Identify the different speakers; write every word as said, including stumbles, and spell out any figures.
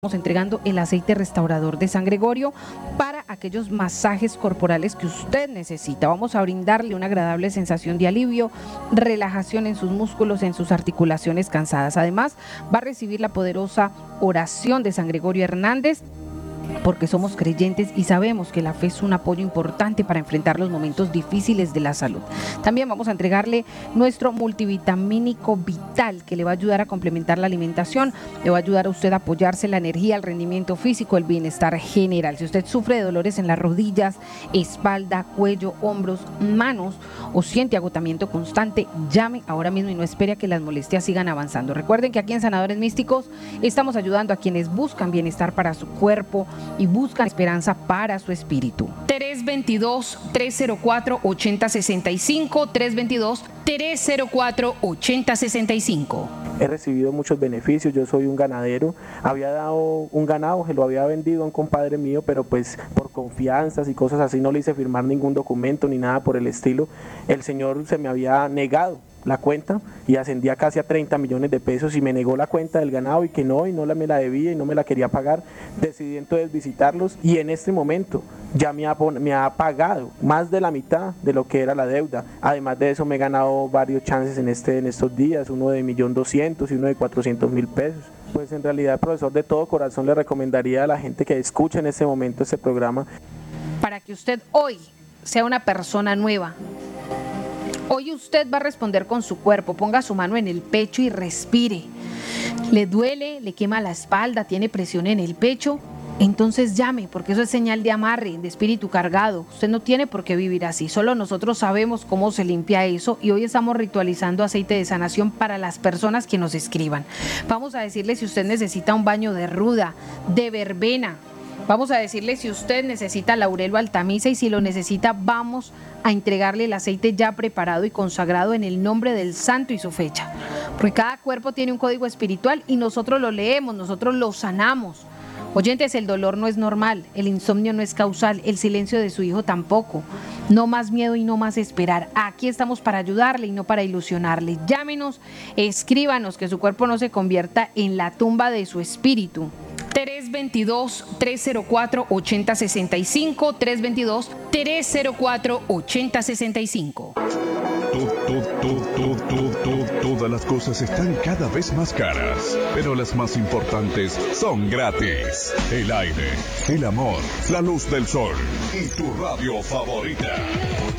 Speaker 1: Estamos entregando el aceite restaurador de San Gregorio para aquellos masajes corporales que usted necesita. Vamos a brindarle una agradable sensación de alivio, relajación en sus músculos, en sus articulaciones cansadas. Además, va a recibir la poderosa oración de San Gregorio Hernández, porque somos creyentes y sabemos que la fe es un apoyo importante para enfrentar los momentos difíciles de la salud. También vamos a entregarle nuestro multivitamínico vital, que le va a ayudar a complementar la alimentación, le va a ayudar a usted a apoyarse la energía, el rendimiento físico, el bienestar general. Si usted sufre de dolores en las rodillas, espalda, cuello, hombros, manos o siente agotamiento constante, llame ahora mismo y no espere a que las molestias sigan avanzando. Recuerden que aquí en Sanadores Místicos estamos ayudando a quienes buscan bienestar para su cuerpo y buscan esperanza para su espíritu.
Speaker 2: tres veintidós, tres cero cuatro, ochenta sesenta y cinco, tres veintidós, tres cero cuatro, ochenta sesenta y cinco.
Speaker 3: He recibido muchos beneficios, yo soy un ganadero, había dado un ganado, que lo había vendido a un compadre mío, pero pues por confianzas y cosas así no le hice firmar ningún documento ni nada por el estilo. El señor se me había negado la cuenta y ascendía casi a treinta millones de pesos y me negó la cuenta del ganado y que no, y no la, me la debía y no me la quería pagar. Decidí entonces visitarlos y en este momento ya me ha, me ha pagado más de la mitad de lo que era la deuda. Además de eso me he ganado varios chances en, este, en estos días, uno de un millón doscientos y uno de cuatrocientos mil pesos. Pues en realidad, profesor, de todo corazón le recomendaría a la gente que escuche en este momento este programa.
Speaker 1: Para que usted hoy sea una persona nueva, hoy usted va a responder con su cuerpo. Ponga su mano en el pecho y respire. ¿Le duele? ¿Le quema la espalda? ¿Tiene presión en el pecho? Entonces llame, porque eso es señal de amarre, de espíritu cargado. Usted no tiene por qué vivir así. Solo nosotros sabemos cómo se limpia eso y hoy estamos ritualizando aceite de sanación para las personas que nos escriban. Vamos a decirle si usted necesita un baño de ruda, de verbena. Vamos a decirle si usted necesita laurel o altamisa y si lo necesita vamos a entregarle el aceite ya preparado y consagrado en el nombre del santo y su fecha. Porque cada cuerpo tiene un código espiritual y nosotros lo leemos, nosotros lo sanamos. Oyentes, el dolor no es normal, el insomnio no es causal, el silencio de su hijo tampoco. No más miedo y no más esperar. Aquí estamos para ayudarle y no para ilusionarle. Llámenos, escríbanos, que su cuerpo no se convierta en la tumba de su espíritu.
Speaker 2: tres veintidós, tres cero cuatro, ochenta sesenta y cinco, tres veintidós, tres cero cuatro, ochenta sesenta y cinco.
Speaker 4: Todas las cosas están cada vez más caras, pero las más importantes son gratis. El aire, el amor, la luz del sol y tu radio favorita.